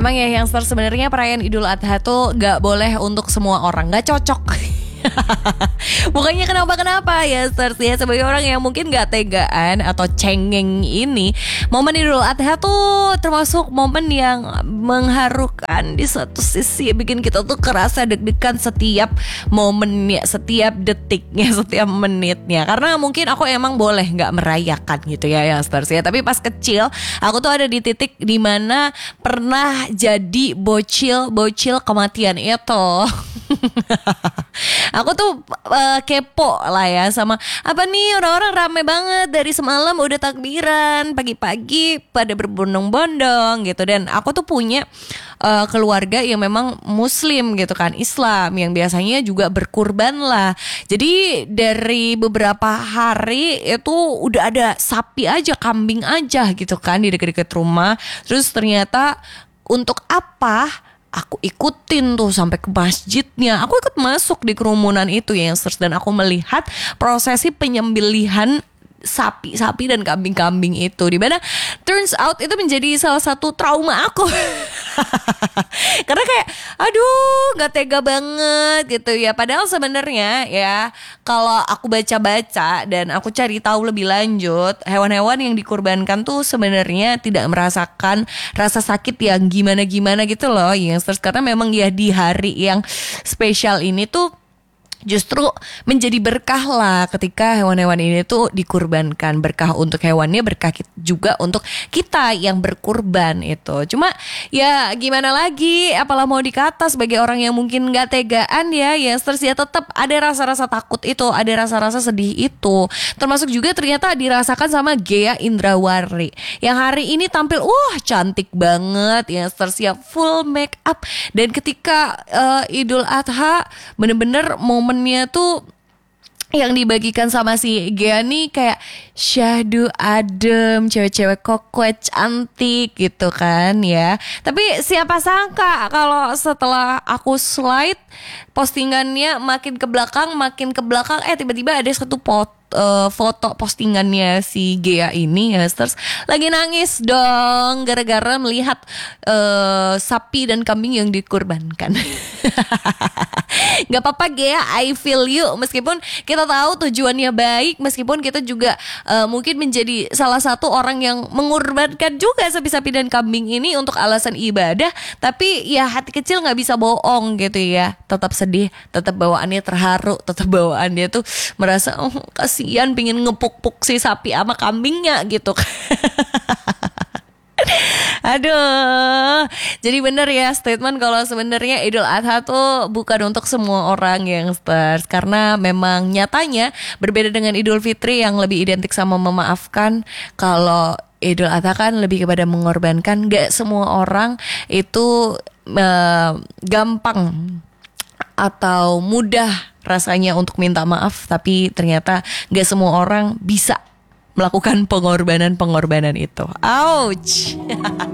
Emang ya yang sebenarnya perayaan Idul Adha tuh gak boleh untuk semua orang, gak cocok. Bukannya kenapa-kenapa ya Stars ya, sebagai orang yang mungkin gak tegaan atau cengeng ini, momen Idul Adha tuh termasuk momen yang mengharukan di satu sisi, bikin kita tuh kerasa deg-degan setiap momennya, setiap detiknya, setiap menitnya. Karena mungkin aku emang boleh gak merayakan gitu ya Stars ya. Tapi pas kecil aku tuh ada di titik dimana pernah jadi bocil kematian itu. Aku tuh kepo lah ya sama apa nih, orang-orang rame banget dari semalam udah takbiran, pagi-pagi pada berbondong-bondong gitu. Dan aku tuh punya keluarga yang memang muslim gitu kan, Islam, yang biasanya juga berkurban lah. Jadi dari beberapa hari itu udah ada sapi aja, kambing aja gitu kan di dekat-dekat rumah. Terus ternyata untuk apa? Aku ikutin tuh sampai ke masjidnya. Aku ikut masuk di kerumunan itu ya, dan aku melihat prosesi penyembelihan sapi dan kambing-kambing itu, di mana turns out itu menjadi salah satu trauma aku. Karena kayak aduh gak tega banget gitu ya. Padahal sebenarnya ya, kalau aku baca-baca dan aku cari tahu lebih lanjut, hewan-hewan yang dikurbankan tuh sebenarnya tidak merasakan rasa sakit yang gimana-gimana gitu loh yang karena memang ya di hari yang spesial ini tuh justru menjadi berkah lah ketika hewan-hewan ini tuh dikurbankan. Berkah untuk hewannya, berkah juga untuk kita yang berkurban itu. Cuma ya gimana lagi, apalah mau dikata sebagai orang yang mungkin gak tegaan ya Stars ya, tetap ada rasa-rasa takut itu, ada rasa-rasa sedih itu. Termasuk juga ternyata dirasakan sama Ghea Indrawari yang hari ini tampil cantik banget ya Stars ya, full make up. Dan ketika Idul Adha bener-bener momennya tuh yang dibagikan sama si Ghea nih kayak syahdu adem, cewek-cewek kokoh cantik gitu kan ya. Tapi siapa sangka kalau setelah aku slide postingannya makin ke belakang tiba-tiba ada satu foto postingannya si Ghea ini ya Stars lagi nangis dong gara-gara melihat sapi dan kambing yang dikurbankan. Gak apa-apa Ghea, I feel you. Meskipun kita tahu tujuannya baik, meskipun kita juga mungkin menjadi salah satu orang yang mengorbankan juga sapi-sapi dan kambing ini untuk alasan ibadah, tapi ya hati kecil gak bisa bohong gitu ya. Tetap sedih, tetap bawaannya terharu, tetap bawaannya tuh merasa kasihan, pengen ngepuk-puk si sapi sama kambingnya gitu. Aduh, jadi bener ya statement kalau sebenarnya Idul Adha tuh bukan untuk semua orang yang Stars. Karena memang nyatanya berbeda dengan Idul Fitri yang lebih identik sama memaafkan. Kalau Idul Adha kan lebih kepada mengorbankan. Gak semua orang itu gampang atau mudah rasanya untuk minta maaf. Tapi ternyata gak semua orang bisa melakukan pengorbanan itu. Ouch.